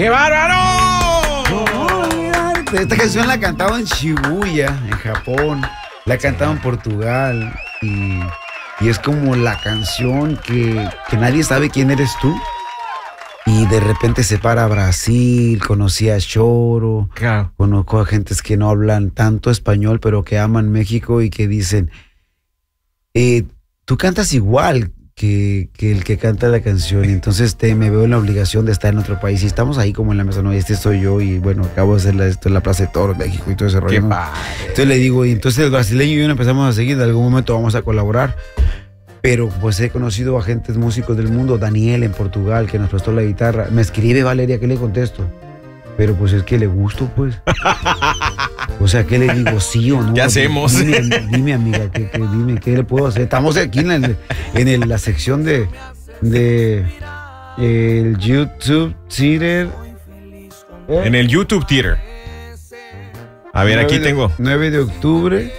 ¡Qué bárbaro! Esta canción la cantaba en Shibuya, en Japón. La cantaba en Portugal. Y es como la canción que nadie sabe quién eres tú. Y de repente se para a Brasil, conocí a Choro, Claro. conozco a gentes que no hablan tanto español, pero que aman México y que dicen, tú cantas igual que el que canta la canción. Y entonces me veo en la obligación de estar en otro país. Y estamos ahí como en la mesa, no, este soy yo. Y bueno, acabo de hacer esto en la Plaza de Toros, México y todo ese rollo. Qué ¿no? padre. Entonces le digo, y entonces el brasileño y yo nos empezamos a seguir, de algún momento vamos a colaborar. Pero pues he conocido a agentes músicos del mundo, Daniel en Portugal, que nos prestó la guitarra. Me escribe Valeria, ¿qué le contesto? Pero pues es que le gusto, pues. O sea, ¿qué le digo? ¿Sí o no? ¿Qué hacemos? Dime amiga, dime, ¿qué le puedo hacer? Estamos aquí en la sección de el YouTube Theater. En el YouTube Theater. A ver, aquí tengo. 9 de octubre.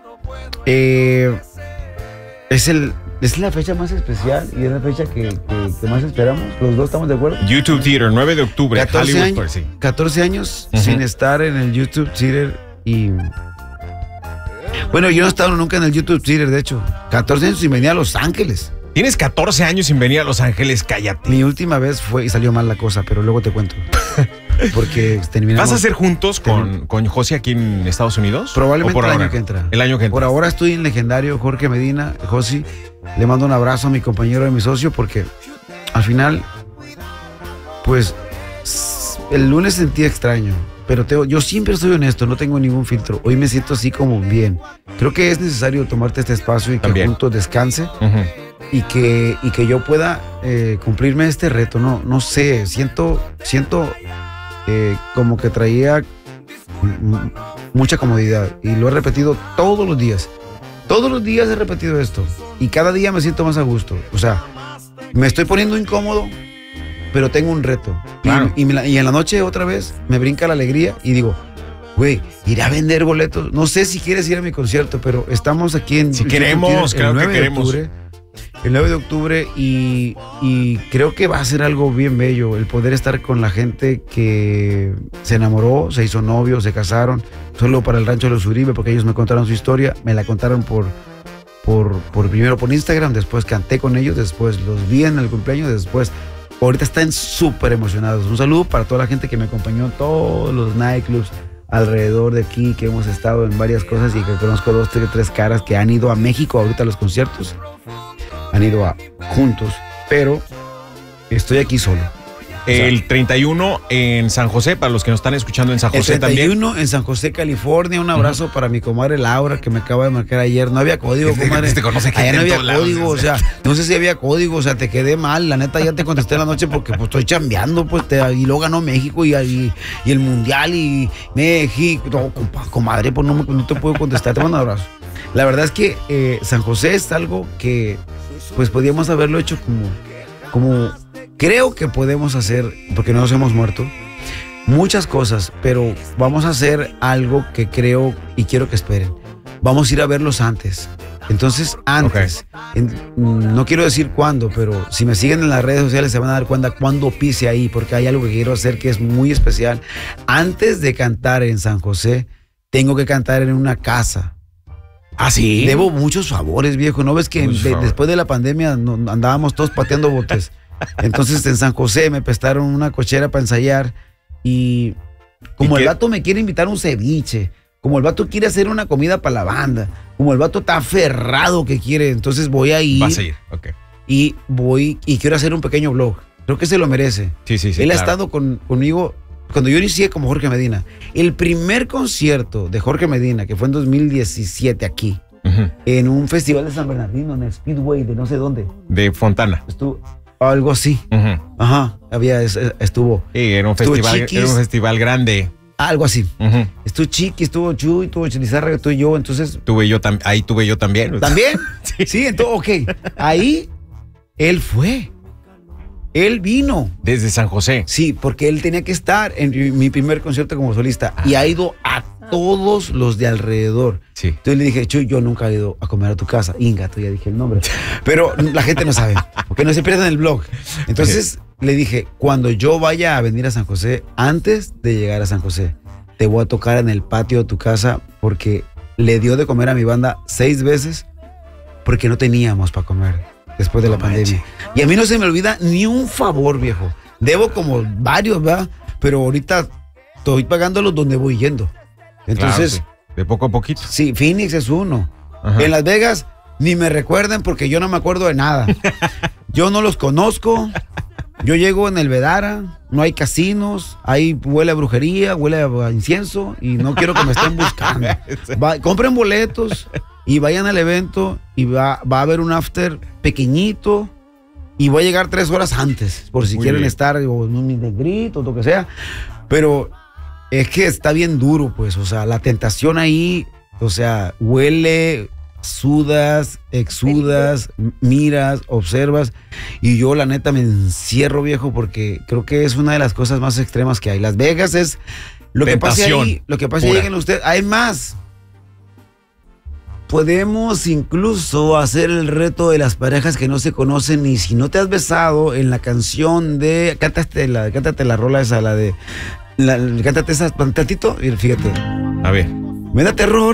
Es la fecha más especial y es la fecha que más esperamos. Los dos estamos de acuerdo. YouTube Theater, 9 de octubre. 14 años, Park, sí. 14 años Ujú. sin estar en el YouTube Theater y... Bueno, yo no he estado nunca en el YouTube Theater, de hecho. 14 años sin venir a Los Ángeles. Tienes 14 años sin venir a Los Ángeles, cállate. Mi última vez fue y salió mal la cosa, pero luego te cuento. Porque terminamos... ¿Vas a hacer juntos con Josi aquí en Estados Unidos? Probablemente ¿O por el ahora? año que entra. El año que entra. Por ahora estoy en legendario Jorge Medina, Josi. Le mando un abrazo a mi compañero y a mi socio porque al final, pues, el lunes sentí extraño. Pero yo siempre soy honesto, no tengo ningún filtro. Hoy me siento así como bien. Creo que es necesario tomarte este espacio y que También. juntos descanse Ujú. y que yo pueda cumplirme este reto. No sé, siento como que traía mucha comodidad y lo he repetido todos los días. Todos los días he repetido esto y cada día me siento más a gusto. O sea, me estoy poniendo incómodo, pero tengo un reto. Claro. Y en la noche otra vez me brinca la alegría y digo, güey, iré a vender boletos. No sé si quieres ir a mi concierto, pero estamos aquí en... Si queremos, el claro que 9 de queremos. octubre, el 9 de octubre y creo que va a ser algo bien bello el poder estar con la gente que se enamoró, se hizo novio, se casaron, solo para el Rancho de los Uribe, porque ellos me contaron su historia, me la contaron por primero por Instagram, después canté con ellos, después los vi en el cumpleaños, después ahorita están súper emocionados. Un saludo para toda la gente que me acompañó en todos los nightclubs alrededor de aquí, que hemos estado en varias cosas y que conozco 2, 3 caras que han ido a México ahorita a los conciertos. Han ido juntos, pero estoy aquí solo. El 31 en San José, para los que nos están escuchando en San El José 31 también. en San José, California. Un abrazo para mi comadre Laura, que me acaba de marcar ayer. No había código, comadre. Te conoce gente Allá no en había todos lados, código, o sea, no sé si había código, o sea, te quedé mal. La neta, ya te contesté en la noche porque pues estoy chambeando, pues, y luego ganó México y el Mundial y México. No, comadre, pues no te puedo contestar. Te mando un abrazo. La verdad es que San José es algo que, pues, podíamos haberlo hecho como creo que podemos hacer, porque no nos hemos muerto, muchas cosas, pero vamos a hacer algo que creo y quiero que esperen. Vamos a ir a verlos antes. Entonces, antes, no quiero decir cuándo, pero si me siguen en las redes sociales se van a dar cuenta cuándo pise ahí, porque hay algo que quiero hacer que es muy especial. Antes de cantar en San José, tengo que cantar en una casa. ¿Ah, sí? Debo muchos favores, viejo. ¿No ves que después de la pandemia andábamos todos pateando botes? Entonces en San José me prestaron una cochera para ensayar y como el vato me quiere invitar a un ceviche, como el vato quiere hacer una comida para la banda, como el vato está aferrado que quiere, entonces voy a ir. Vas a ir, ok. Y voy y quiero hacer un pequeño vlog. Creo que se lo merece. Sí, Él ha estado conmigo cuando yo inicié como Jorge Medina. El primer concierto de Jorge Medina, que fue en 2017 aquí, en un festival de San Bernardino, en el Speedway de no sé dónde. De Fontana. Estuvo algo así. Ajá, estuvo. Sí, era un festival grande. Algo así. Estuvo Chiqui, estuvo Chuy, estuvo Chelizarra, tú y yo, entonces... Ahí tuve yo también. ¿También? Sí, entonces, ok. Ahí, él fue. Él vino. Desde San José. Sí, porque él tenía que estar en mi primer concierto como solista y ha ido a todos los de alrededor. Sí. Entonces le dije, Chuy, yo nunca he ido a comer a tu casa. Inga, tú ya dije el nombre. Pero la gente no sabe, porque no se pierdan el blog. Entonces, le dije, cuando yo vaya a venir a San José, antes de llegar a San José, te voy a tocar en el patio de tu casa porque le dio de comer a mi banda 6 veces porque no teníamos para comer después de la pandemia. Y a mí no se me olvida ni un favor, viejo. Debo como varios, ¿verdad? Pero ahorita estoy pagándolos donde voy yendo. Entonces, claro, sí. De poco a poquito. Sí, Phoenix es uno. Ajá. En Las Vegas, ni me recuerden porque yo no me acuerdo de nada. Yo no los conozco. Yo llego en el Vedara, no hay casinos, ahí huele a brujería, huele a incienso y no quiero que me estén buscando. Compren boletos y vayan al evento y va a haber un after pequeñito y voy a llegar 3 horas antes por si Muy quieren bien. estar o en un negrito o lo que sea. Pero es que está bien duro, pues, o sea, la tentación ahí, o sea, huele, sudas, exudas, miras, observas, y yo la neta me encierro, viejo, porque creo que es una de las cosas más extremas que hay. Las Vegas es lo que pase Tentación ahí, lo que pase ahí en usted. Hay más. Podemos incluso hacer el reto de las parejas que no se conocen y si no te has besado en la canción de cántate la rola esa, cántate esa tantito y fíjate. A ver. Me da terror